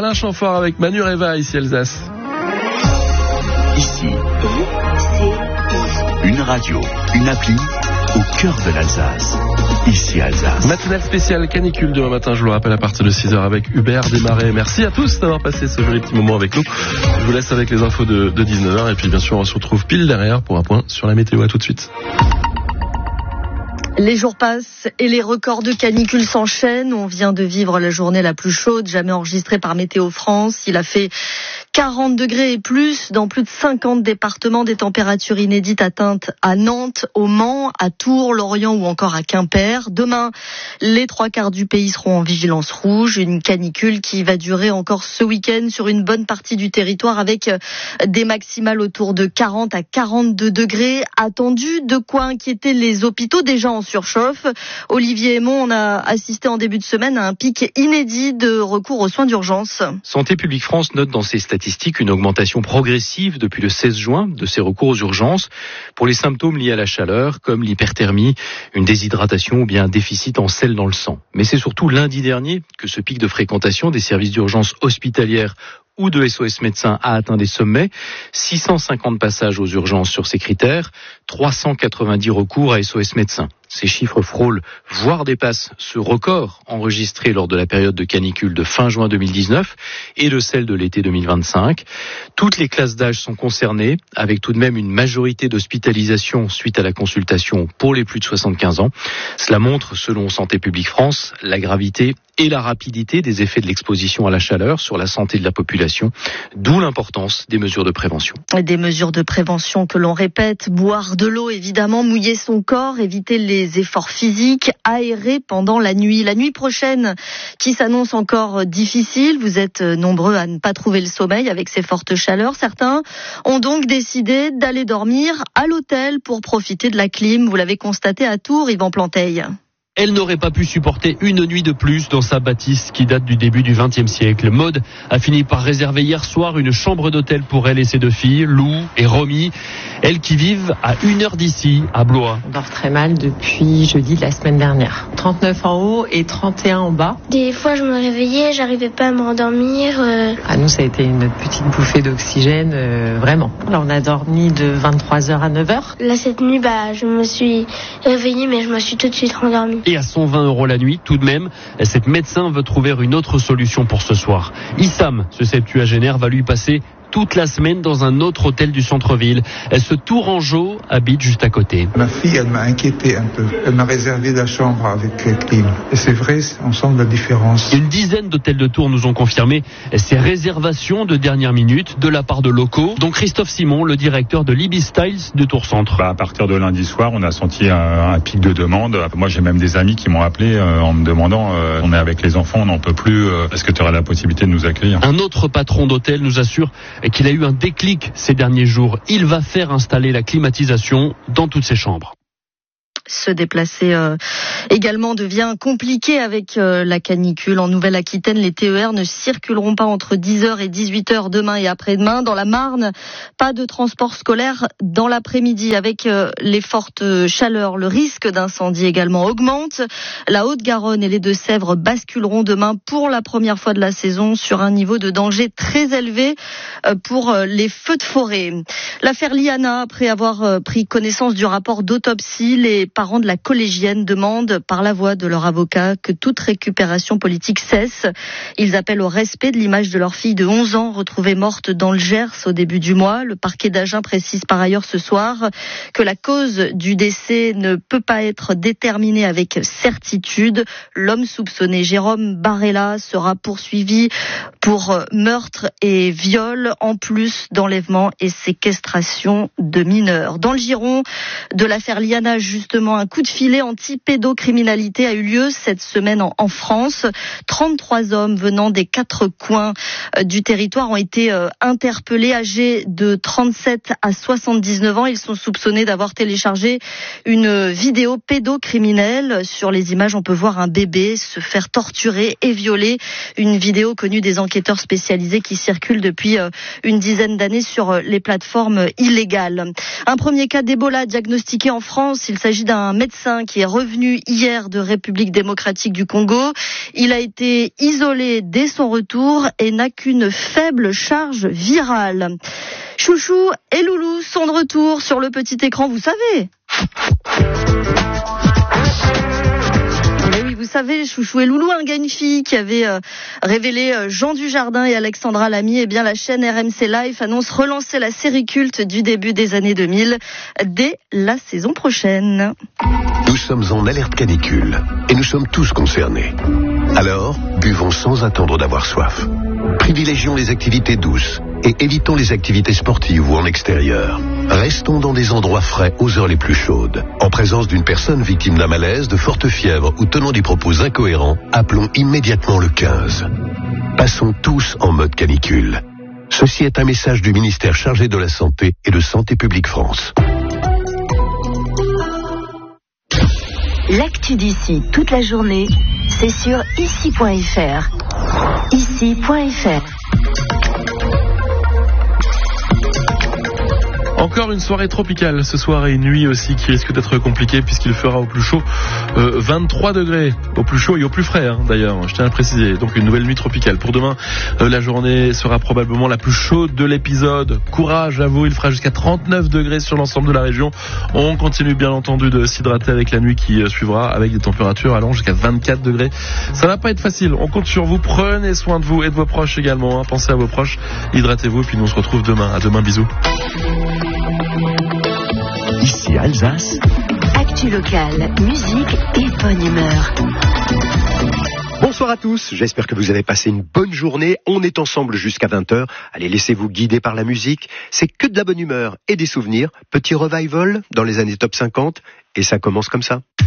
Alain Chamfort avec Manu Reva, ici Alsace. Ici, une radio, une appli au cœur de l'Alsace. Ici Alsace. Matinale spéciale canicule demain matin, je vous le rappelle, à partir de 6h avec Hubert Desmarais. Merci à tous d'avoir passé ce joli petit moment avec nous. Je vous laisse avec les infos de 19h et puis bien sûr on se retrouve pile derrière pour un point sur la météo. À tout de suite. Les jours passent et les records de canicule s'enchaînent. On vient de vivre la journée la plus chaude jamais enregistrée par Météo France. Il a fait 40 degrés et plus dans plus de 50 départements, des températures inédites atteintes à Nantes, au Mans, à Tours, Lorient ou encore à Quimper. Demain, les 3/4 du pays seront en vigilance rouge. Une canicule qui va durer encore ce week-end sur une bonne partie du territoire avec des maximales autour de 40 à 42 degrés attendus. De quoi inquiéter les hôpitaux déjà en surchauffe. Olivier Aymon, on a assisté en début de semaine à un pic inédit de recours aux soins d'urgence. Santé publique France note dans ses statistiques une augmentation progressive depuis le 16 juin de ces recours aux urgences pour les symptômes liés à la chaleur, comme l'hyperthermie, une déshydratation ou bien un déficit en sel dans le sang. Mais c'est surtout lundi dernier que ce pic de fréquentation des services d'urgence hospitalières ou de SOS Médecins a atteint des sommets. 650 passages aux urgences sur ces critères, 390 recours à SOS Médecins. Ces chiffres frôlent, voire dépassent ce record enregistré lors de la période de canicule de fin juin 2019 et de celle de l'été 2025. Toutes les classes d'âge sont concernées, avec tout de même une majorité d'hospitalisations suite à la consultation pour les plus de 75 ans. Cela montre, selon Santé publique France, la gravité et la rapidité des effets de l'exposition à la chaleur sur la santé de la population, d'où l'importance des mesures de prévention. Des mesures de prévention que l'on répète, boire de l'eau évidemment, mouiller son corps, éviter les efforts physiques, aérer pendant la nuit. La nuit prochaine qui s'annonce encore difficile, vous êtes nombreux à ne pas trouver le sommeil avec ces fortes chaleurs. Certains ont donc décidé d'aller dormir à l'hôtel pour profiter de la clim. Vous l'avez constaté à Tours, Yvan Planteil. Elle n'aurait pas pu supporter une nuit de plus dans sa bâtisse qui date du début du XXe siècle. Maud a fini par réserver hier soir une chambre d'hôtel pour elle et ses deux filles, Lou et Romy. Elles qui vivent à 1 heure d'ici, à Blois. On dort très mal depuis jeudi de la semaine dernière. 39 en haut et 31 en bas. Des fois, je me réveillais, j'arrivais pas à me rendormir. À nous, ça a été une petite bouffée d'oxygène, vraiment. Alors, on a dormi de 23h à 9h. Là, cette nuit, je me suis réveillée, mais je me suis tout de suite rendormie. Et à 120 € la nuit, tout de même, cette médecin veut trouver une autre solution pour ce soir. Issam, ce septuagénaire, va lui passer toute la semaine dans un autre hôtel du centre-ville. Ce Tourangeau habite juste à côté. Ma fille, elle m'a inquiété un peu. Elle m'a réservé la chambre avec clim. Et c'est vrai, on sent la différence. Une dizaine d'hôtels de Tours nous ont confirmé ces réservations de dernière minute de la part de locaux, dont Christophe Simon, le directeur de l'Ibis Styles de Tours Centre. À partir de lundi soir, on a senti un pic de demande. Moi, j'ai même des amis qui m'ont appelé en me demandant on est avec les enfants, on n'en peut plus. Est-ce que tu aurais la possibilité de nous accueillir? Un autre patron d'hôtel nous assure qu'il a eu un déclic ces derniers jours. Il va faire installer la climatisation dans toutes ses chambres. Se déplacer également devient compliqué avec la canicule. En Nouvelle-Aquitaine, les TER ne circuleront pas entre 10h et 18h demain et après-demain. Dans la Marne, pas de transport scolaire dans l'après-midi. Avec les fortes chaleurs, le risque d'incendie également augmente. La Haute-Garonne et les Deux-Sèvres basculeront demain pour la première fois de la saison sur un niveau de danger très élevé pour les feux de forêt. L'affaire Liana, après avoir pris connaissance du rapport d'autopsie, les parents de la collégienne demandent par la voix de leur avocat que toute récupération politique cesse. Ils appellent au respect de l'image de leur fille de 11 ans retrouvée morte dans le Gers au début du mois. Le parquet d'Agen précise par ailleurs ce soir que la cause du décès ne peut pas être déterminée avec certitude. L'homme soupçonné, Jérôme Barella, sera poursuivi pour meurtre et viol, en plus d'enlèvement et séquestration de mineurs. Dans le giron de l'affaire Liana, justement, un coup de filet anti-pédocriminalité a eu lieu cette semaine en France. 33 hommes venant des 4 coins du territoire ont été interpellés, âgés de 37 à 79 ans. Ils sont soupçonnés d'avoir téléchargé une vidéo pédocriminelle. Sur les images, on peut voir un bébé se faire torturer et violer. Une vidéo connue des enquêteurs spécialisés qui circule depuis une dizaine d'années sur les plateformes illégales. Un premier cas d'Ebola diagnostiqué en France. Il s'agit d'un d'un médecin qui est revenu hier de République démocratique du Congo. Il a été isolé dès son retour et n'a qu'une faible charge virale. Chouchou et Loulou sont de retour sur le petit écran, vous savez. Vous savez, Chouchou et Loulou, un gars, une fille qui avait révélé Jean Dujardin et Alexandra Lamy. Eh bien, la chaîne RMC Life annonce relancer la série culte du début des années 2000 dès la saison prochaine. Nous sommes en alerte canicule et nous sommes tous concernés. Alors, buvons sans attendre d'avoir soif. Privilégions les activités douces et évitons les activités sportives ou en extérieur. Restons dans des endroits frais aux heures les plus chaudes. En présence d'une personne victime d'un malaise, de forte fièvre ou tenant des propos incohérents, appelons immédiatement le 15. Passons tous en mode canicule. Ceci est un message du ministère chargé de la Santé et de Santé publique France. L'actu d'ici toute la journée, c'est sur ici.fr. Ici.fr. Encore une soirée tropicale ce soir et une nuit aussi qui risque d'être compliquée puisqu'il fera au plus chaud 23 degrés au plus chaud et au plus frais d'ailleurs, je tiens à le préciser. Donc une nouvelle nuit tropicale. Pour demain, la journée sera probablement la plus chaude de l'épisode. Courage à vous, il fera jusqu'à 39 degrés sur l'ensemble de la région. On continue bien entendu de s'hydrater avec la nuit qui suivra avec des températures allant jusqu'à 24 degrés. Ça va pas être facile, on compte sur vous, prenez soin de vous et de vos proches également. Pensez à vos proches, hydratez-vous et puis nous on se retrouve demain. À demain, bisous. Ici Alsace. Actu locale, musique et bonne humeur. Bonsoir à tous, j'espère que vous avez passé une bonne journée. On est ensemble jusqu'à 20h. Allez, laissez-vous guider par la musique. C'est que de la bonne humeur et des souvenirs. Petit revival dans les années top 50 et ça commence comme ça.